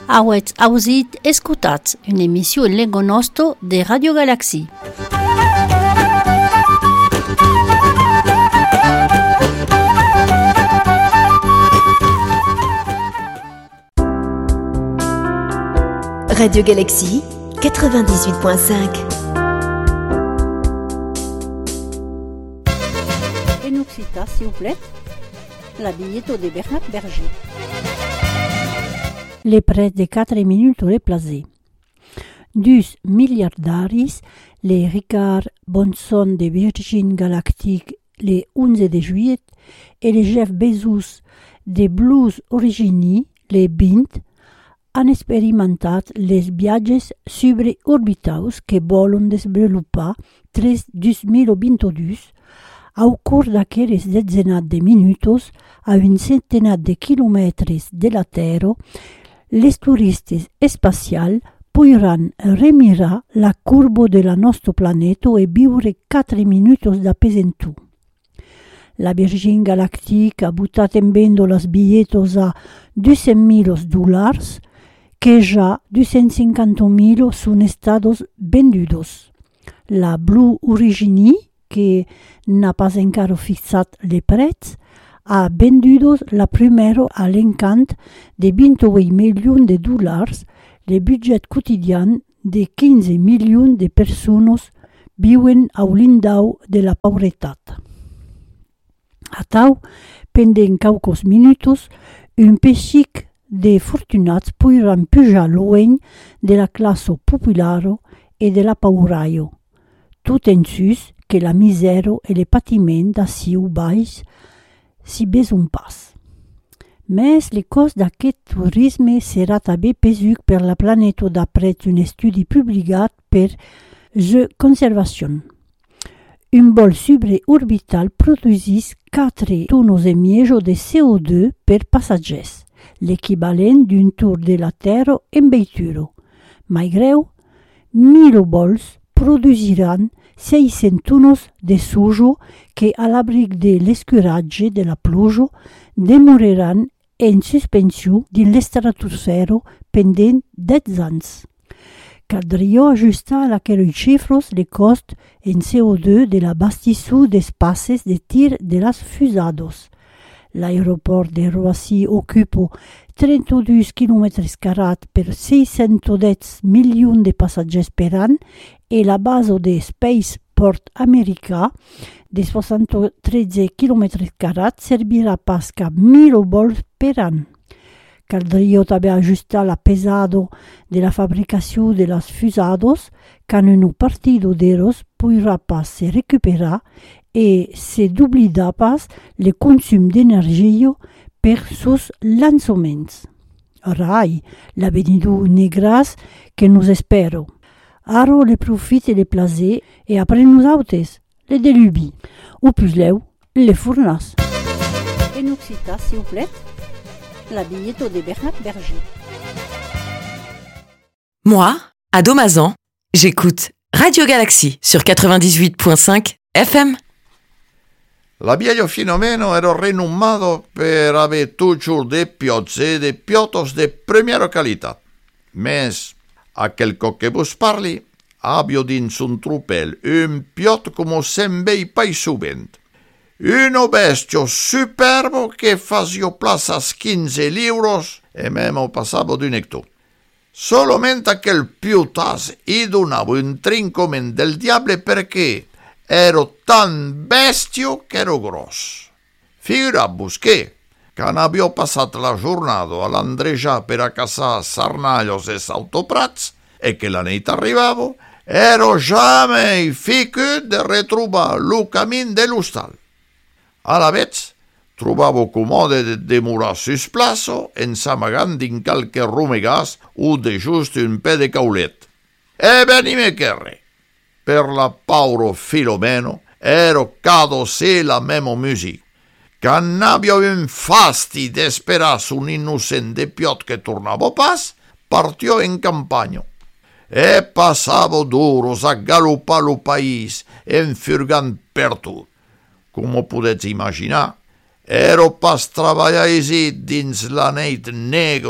Awet auzit escutat, une émission en lengua nosto de Radio Galaxie. Radio Galaxie 98.5. En occitan, s'il vous plaît, la billetto de Bernard Berger. Les prêts de 4 minutes replacés. 2 miliardaris, les Ricard Bonson de Virgin Galactic le 11 de juillet et les Jeff Bezos de Blues Origini le 20 han experimentat les viatges suborbitals que volen desenvolupar 2022 au curs d'aquelles dezenat de minutos a un centenat de quilomètres de la Terra. Les turistes espacials podran remirar la curva de la nostra planeta e viure 4 minutos d'apesentu. La Virgin Galactic ha buttat en vendo les billetos a $200,000, que ja 250,000 són estados vendudos. La Blue Origini, que n'a pas encara fixat les prets, ha vendudo la primera a l'encant de $28 milions, le budget quotidian de 15 milions de persones viuen a l'indau de la pauretat. Atau, pendent caucos minutos, un pessic de fortunats podran pujar lueny de la classe popularo e de la pauraio, tot en sus que la misèria e le patiment d'aciu baix si beson pas. Mes le cost d'aquest turisme serà també pesuc per la planeta d'après un estudi publicat per The Conservation. Un vol suborbital produïssis 4 tones e mièjo de CO2 per passatgers, l'equivalent d'un tour de la Terra en veitura. Malgreu, 1.000 vols produiran 600 tones de sujo que, a l'abric de l'escuratge de la pluja, demoraran en suspensió dins l'estratosfera pendent 10 anys. Caldria ajustar a aquelles xifres le cost en CO2 de l'abastissement d'espaces de tir de les fusades. L'aeroport de Roissy ocupa 32 km² per 610 milions de passatgers per an e la base de Spaceport americà de 73 km² servirà pas cap 1.000 vols per an. Caldria també ajustar la pesada de la fabricació de les fusades, quand un partit d'eros podrà pas se recuperar e se d'oblidar pas le consum d'energia per sus lançaments. Rai, l'avenidor negras que nos espero. Ara le profit et le plaisir et après nosaltres, le delubi. Ou plus leu, le fournas. En occitan, s'il vous plaît, la billetto de Bernard Berger. Moi, à Domazan, j'écoute Radio Galaxie sur 98.5 FM. L'abbiaio Filomeno era rinomato per aver toujours des piozze de piotos de première qualità. Mes, a quelco che vos parli, abbio dins un trupel un piot come sembei pai subent. Uno bestio superbo che fasio plaza 15 euros e memo passavo d'un hecto. Solamente quel piotas i donavo un trincomen del diable perché ero tan bestio che ero grosso. Figurabus che, quand abbiamo passato la giornata all'andreggiare per a caçar sarnaglios e sautoprats e che la nit arrivavo, ero jamais ficu de retrouvar lo camin de l'hostal. A la vez, trovavo comode de demorar sus plaço ensamagant din qualque rumegas o de just un pe de caulet. E venime che re. Per la pauro Filomeno ero cado se la memo music. Can abbia un fasti d'esperar un innocente piot che tornavo pas, partio in campagna. E passavo duros a galopar lo país, enfurgant per tot. Come potete immaginar, ero pas treballar dins la nit negro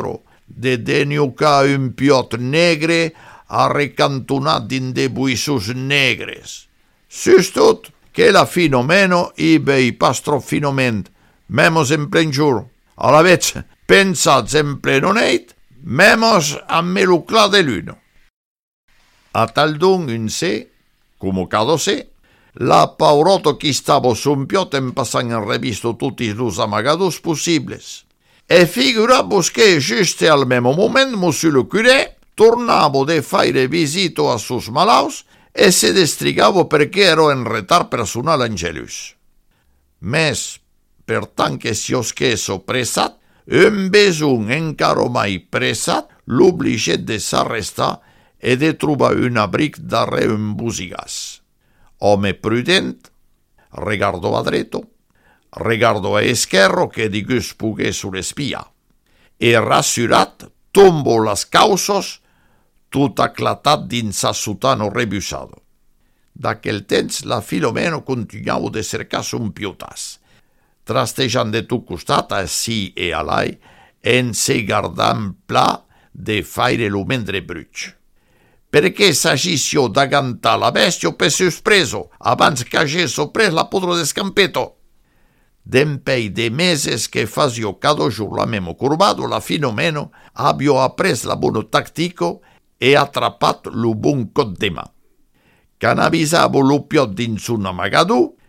de deniucar un piot negre arrecantonat din de buissos negres. Sustot que la Filomeno ibe i pastro Filoment, memos en plen jour, a la vez pensats en pleno neit, memos a melucla de luno. A tal dun un se, como cada se, la pauroto qui stavo sun piot en passant en revisto tutti los amagados possibles. E figurabos che juste al memo moment monsieur le curé tornavo de faire visito a sus malaus e se destrigavo perché ero en retard personal angelus. Mes, per tant que si oscheso pressat, un besun encaro mai pressat, l'obligé de s'arrestar e de trobar un abric darrere un busigas. Home prudent, regardo a dreto, regardo a esquerro que digus pugués sur espia, e rassurat tombo las causos tot aclatat dins sa sutano rebusado. D'aquel temps la Filomeno continuava de cercar son piotas, trastejant de tot costat ací e alai, en se gardant pla de faire lo mendre bruig. Perché s'agissió d'agantar la bestio per sus preso, abans qu'hagesso pres la podro de scampeto. Dempei de meses que fazio cada jour la memo curvado, la Filomeno abbio appres la bono tactico e attrapat lo bon cot de mà. Can avisavo lo piot dins un amagadu,